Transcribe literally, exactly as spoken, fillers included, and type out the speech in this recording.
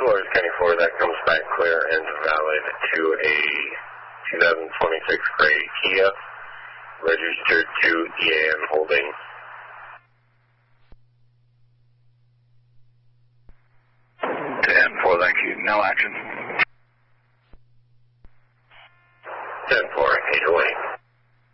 Dolores County four, that comes back clear and valid to a two thousand twenty-six gray Kia, registered to E A M Holdings. ten four, thank you. No action.